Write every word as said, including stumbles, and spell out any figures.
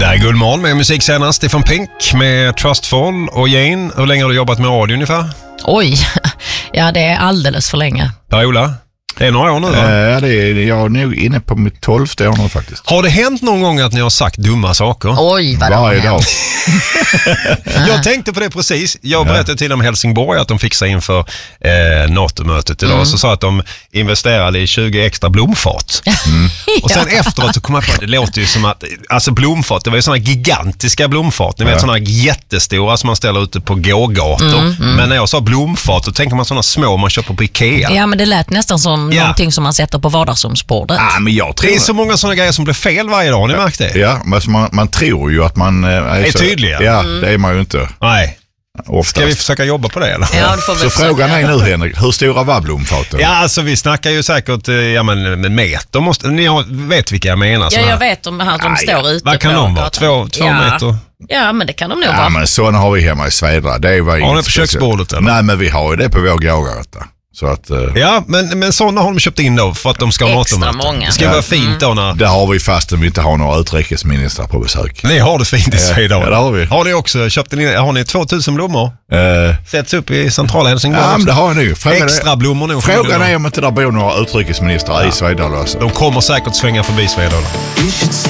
Det är Guldmorgon med musik senast. Stefan Pink med Trustful och Jane. Hur länge har du jobbat med radio ungefär? Oj, ja det är alldeles för länge. Per-Ola? Det är några år nu va? Ja, det är, jag är nog inne på mitt tolfte år nu faktiskt. Har det hänt någon gång att ni har sagt dumma saker? Oj, vad Varje dag. Jag tänkte på det precis. Jag berättade till om Helsingborg att de fixar inför eh, NATO-mötet idag. Mm. Så sa att de investerade i tjugo extra blomfat. Mm. Och sen efteråt så kom jag på att det låter ju som att alltså blomfat, det var ju sådana gigantiska blomfat. Ni vet, ja. Sådana jättestora som man ställer ute på gågator. Mm, mm. Men när jag sa blomfat så tänker man sådana små man köper på Ikea. Ja, men det lät nästan som ja. någonting som man sätter på vardagsrumsbordet. Ja, men jag tror det är så många sådana grejer som blir fel varje dag, ni märkt det? Ja, men man, man tror ju att man är, är så, tydliga. Ja, mm. det är man ju inte. Nej. Oftast. Ska vi försöka jobba på det eller? Ja, det får vi så försöka. Frågan är nu, Henrik, hur stora var blomfaten? Ja, alltså vi snackar ju säkert ja, men, med meter. Måste, ni har, vet vilka jag menar? Ja, jag vet om att de står ute. Vad kan de vara? Två, två ja. meter? Ja, men det kan de nog ja, vara. Ja, men sådana har vi hemma i Svedra. Det var har ni på köksbordet eller? Nej, men vi har ju det på vår gågata. Så att, uh... ja, men, men sådana har de köpt in då för att de ska ha extra mat många. Det ska ja. vara fint då när... Det har vi fast om vi inte har några utrikesministrar på besök. Ni har det fint i Svedra. Ja, det har vi. Har ni också köpt in, har ni tvåtusen blommor? Uh... Sätts upp i centrala Helsingborg. Ja, men det har ni. Frågan extra blommor nu. Frågan är om inte där bor några utrikesministrar ja. i Svedra. De kommer säkert svänga förbi Svedra.